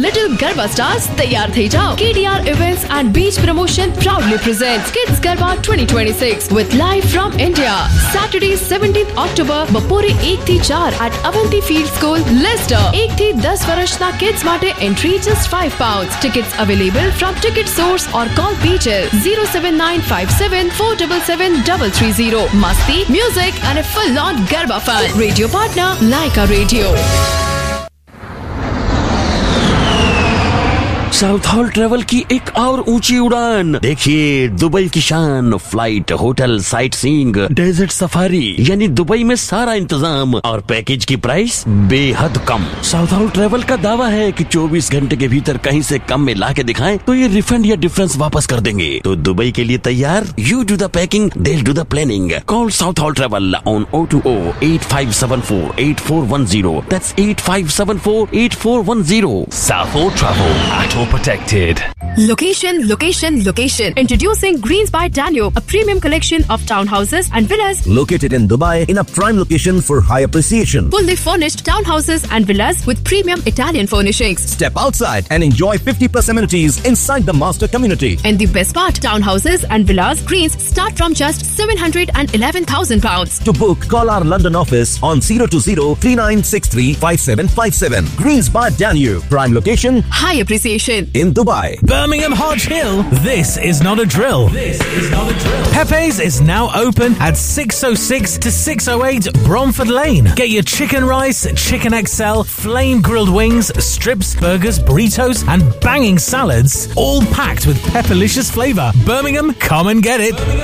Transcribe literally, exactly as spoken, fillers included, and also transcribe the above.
Little garba stars तैयार થઈ જાઓ. K D R Events and Beach Promotion proudly presents Kids Garba twenty twenty-six with live from India. Saturday seventeenth October બપોરે એક થી ચાર at Avanti Field School, Leicester. એક થી દસ વર્ષના kids માટે entry just five pounds. Tickets available from Ticket Source or call Beaches zero seven nine five seven four seven seven three three zero. Masti, music and a full-on Garba fun. Radio partner Laika Radio. South hall travel की एक और ऊंची उड़ान देखिए. Dubai की शान, flight, hotel, sight seeing, desert safari, यानी Dubai में सारा इंतजाम और पैकेज की प्राइस बेहद कम. साउथ हॉल ट्रेवल का दावा है कि चौबीस घंटे के भीतर कहीं से कम में ला के दिखाएं तो ये रिफंड या डिफरेंस वापस कर देंगे. तो दुबई के लिए तैयार? You do the packing, they'll do the planning. Call South Hall Travel on zero two zero eight five seven four eight four one zero. That's eight five seven four eight four one zero. South Hall Travel, at all protected. Location, location, location. Introducing Greens by Danube, a premium collection of townhouses and villas located in Dubai in a prime location for high appreciation. Fully furnished townhouses and villas with premium Italian furnishings. Step outside and enjoy fifty plus amenities inside the master community. And the best part, townhouses and villas Greens start from just seven hundred eleven thousand pounds. To book, call our London office on zero two zero three nine six three five seven five seven. Greens by Danube, prime location, high appreciation in Dubai. Birmingham Hodge Hill, this is not a drill. This is not a drill. Pepe's is now open at six oh six to six oh eight Bromford Lane. Get your chicken rice, chicken X L, flame grilled wings, strips, burgers, burritos and banging salads, all packed with pepperlicious flavour. Birmingham, come and get it.